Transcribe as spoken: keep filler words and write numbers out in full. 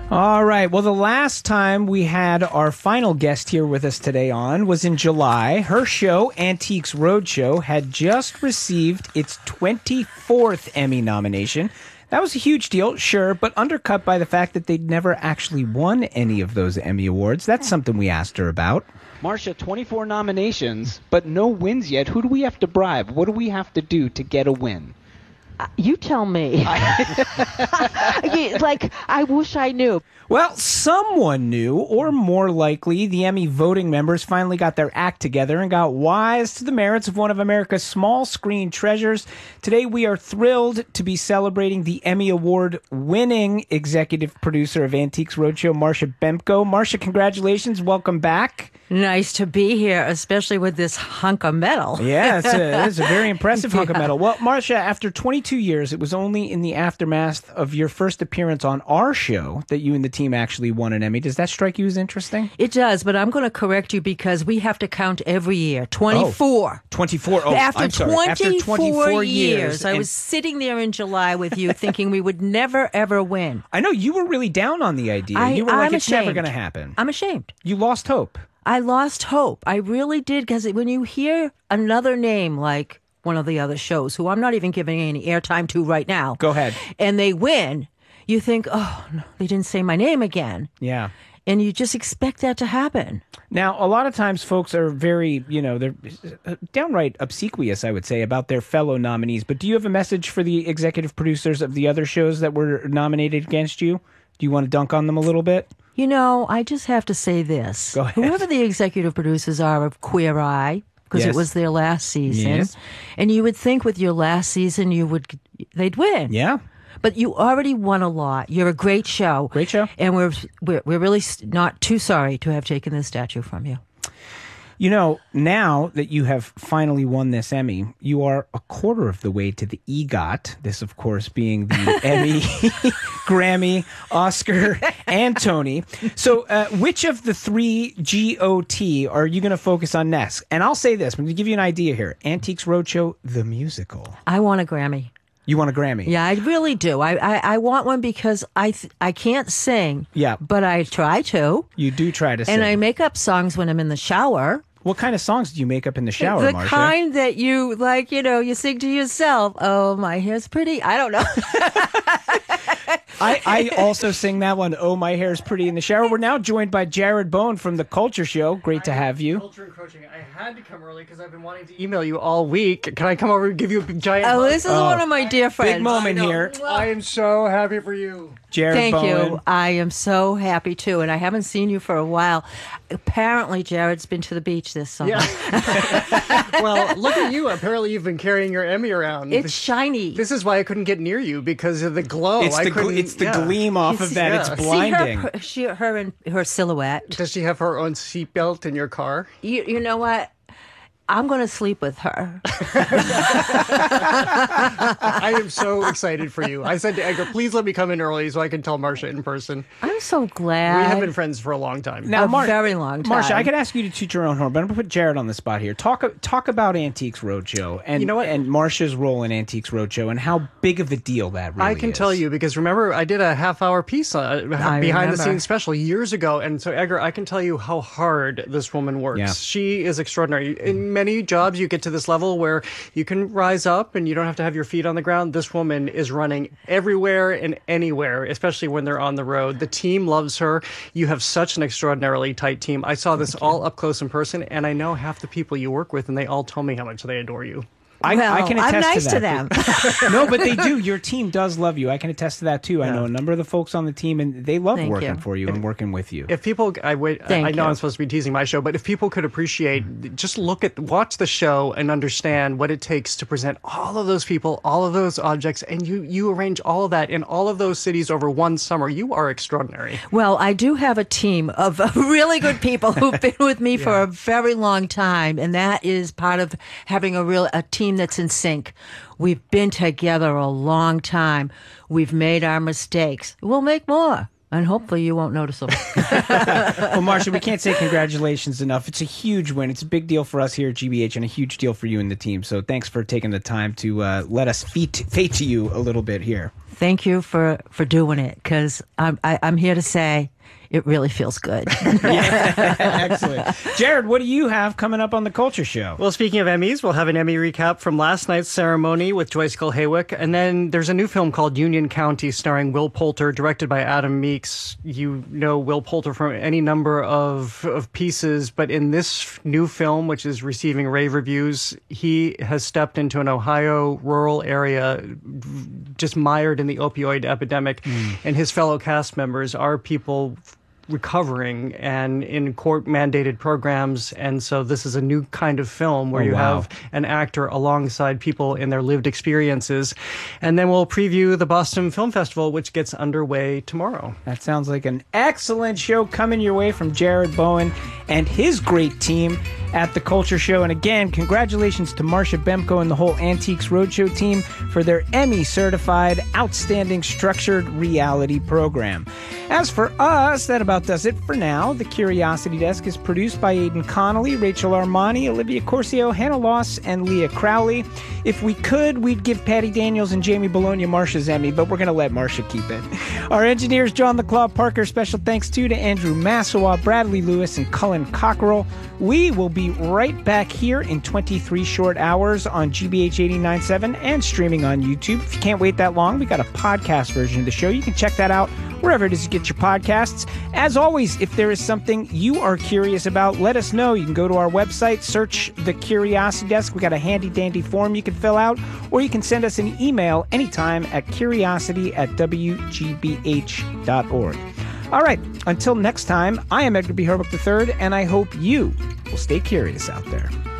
All right. Well, the last time we had our final guest here with us today on was in July. Her show, Antiques Roadshow, had just received its twenty-fourth Emmy nomination. That was a huge deal, sure, but undercut by the fact that they'd never actually won any of those Emmy Awards. That's something we asked her about. Marcia, twenty-four nominations, but no wins yet. Who do we have to bribe? What do we have to do to get a win? Uh, you tell me. Like, I wish I knew. Well, someone knew, or more likely, the Emmy voting members finally got their act together and got wise to the merits of one of America's small screen treasures. Today, we are thrilled to be celebrating the Emmy Award-winning executive producer of Antiques Roadshow, Marcia Bemko. Marcia, congratulations. Welcome back. Nice to be here, especially with this hunk of metal. Yeah, it's a, it's a very impressive hunk yeah. of metal. Well, Marcia, after twenty-two years, it was only in the aftermath of your first appearance on our show that you and the team actually won an Emmy. Does that strike you as interesting? It does, but I'm going to correct you because we have to count every year. twenty-four. Oh, twenty-four. Oh, After, I'm sorry. twenty-four After twenty-four years. years I was sitting there in July with you thinking we would never, ever win. I know. You were really down on the idea. I, you were like, I'm it's ashamed. never going to happen. I'm ashamed. You lost hope. I lost hope. I really did, because when you hear another name like one of the other shows, who I'm not even giving any airtime to right now. Go ahead. And they win, you think, oh, no, they didn't say my name again. Yeah. And you just expect that to happen. Now, a lot of times folks are very, you know, they're downright obsequious, I would say, about their fellow nominees. But do you have a message for the executive producers of the other shows that were nominated against you? Do you want to dunk on them a little bit? You know, I just have to say this. Go ahead. Whoever the executive producers are of Queer Eye, because Yes. it was their last season, Yes. and you would think with your last season you would they'd win. Yeah. But you already won a lot. You're a great show. Great show. And we're we're, we're really not too sorry to have taken this statue from you. You know, now that you have finally won this Emmy, you are a quarter of the way to the EGOT. This, of course, being the Emmy, Grammy, Oscar, and Tony. So uh, which of the three G O T are you going to focus on next? And I'll say this. I'm going to give you an idea here. Antiques Roadshow, the musical. I want a Grammy. You want a Grammy? Yeah, I really do. I, I, I want one because I th- I can't sing. Yeah. But I try to. You do try to sing. And I make up songs when I'm in the shower. What kind of songs do you make up in the shower, The Marcia? kind that you, like, you know, you sing to yourself. Oh, my hair's pretty. I don't know. I, I also sing that one, Oh, My Hair's Pretty in the Shower. We're now joined by Jared Bone from The Culture Show. Great to have you. Culture Encroaching. I had to come early because I've been wanting to email you all week. Can I come over and give you a big giant Oh, hug? this is oh, one of my dear friends. Big moment here. I am so happy for you. Jared Thank Bowen. you. I am so happy, too. And I haven't seen you for a while. Apparently, Jared's been to the beach this summer. Yeah. Well, look at you. Apparently, you've been carrying your Emmy around. It's this, shiny. This is why I couldn't get near you, because of the glow. It's I the, gl- couldn't, it's the yeah. gleam off You of see- that. yeah. It's See See blinding. her, she, her and her silhouette. Does she have her own seatbelt in your car? You, you know what? I'm going to sleep with her. I am so excited for you. I said to Edgar, please let me come in early so I can tell Marcia in person. I'm so glad. We have been friends for a long time. Now, a Mar- very long time. Marcia, I could ask you to toot your own horn, but I'm going to put Jared on the spot here. Talk talk about Antiques Roadshow and, You know what? and Marcia's role in Antiques Roadshow and how big of a deal that really I can is. tell you, because remember, I did a half-hour piece, uh, behind the remember. scenes special years ago, and so Edgar, I can tell you how hard this woman works. Yeah. She is extraordinary. In many jobs, you get to this level where you can rise up and you don't have to have your feet on the ground. This woman is running everywhere and anywhere, especially when they're on the road. The team loves her. You have such an extraordinarily tight team. I saw this all up close in person, and I know half the people you work with, and they all tell me how much they adore you. I, well, I can attest I'm nice to, to that. them. No, but they do. Your team does love you. I can attest to that too. I Yeah. know a number of the folks on the team, and they love Thank working you. for you and working with you. If people, I wait. I Thank know you. I'm supposed to be teasing my show, but if people could appreciate, just look at, watch the show and understand what it takes to present all of those people, all of those objects, and you you arrange all of that in all of those cities over one summer. You are extraordinary. Well, I do have a team of really good people who've been with me for a very long time, and that is part of having a real a team that's in sync. We've been together a long time. We've made our mistakes. We'll make more. And hopefully you won't notice them. Well, Marcia, we can't say congratulations enough. It's a huge win. It's a big deal for us here at G B H and a huge deal for you and the team. So thanks for taking the time to uh, let us feat, fate to you a little bit here. Thank you for, for doing it, because I'm, I, I'm here to say it really feels good. Yeah, excellent. Jared, what do you have coming up on the Culture Show? Well, speaking of Emmys, we'll have an Emmy recap from last night's ceremony with Joyce Gill Haywick. And then there's a new film called Union County starring Will Poulter, directed by Adam Meeks. You know Will Poulter from any number of, of pieces, but in this new film, which is receiving rave reviews, he has stepped into an Ohio rural area just mired in the opioid epidemic. Mm. And his fellow cast members are people recovering and in court mandated programs, and so this is a new kind of film where oh, you wow. have an actor alongside people in their lived experiences. And then we'll preview the Boston Film Festival, which gets underway tomorrow. That sounds like an excellent show coming your way from Jared Bowen and his great team at the Culture Show. And again, congratulations to Marcia Bemko and the whole Antiques Roadshow team for their Emmy-certified Outstanding Structured Reality program. As for us, that about does it for now. The Curiosity Desk is produced by Aidan Connolly, Rachel Armani, Olivia Corcio, Hannah Loss, and Leah Crowley. If we could, we'd give Patty Daniels and Jamie Bologna Marcia's Emmy, but we're going to let Marcia keep it. Our engineers, John the Claw Parker. Special thanks too to Andrew Massawa, Bradley Lewis, and Cullen Cockerell. We will be right back here in twenty-three short hours on G B H eighty-nine point seven and streaming on YouTube. If you can't wait that long, we got a podcast version of the show. You can check that out wherever it is you get your podcasts. As always, if there is something you are curious about, let us know. You can go to our website, search the Curiosity Desk. We got a handy dandy form you can fill out, or you can send us an email anytime at curiosity at w g b h dot org. All right, until next time, I am Edgar B. Herbuck the third, and I hope you will stay curious out there.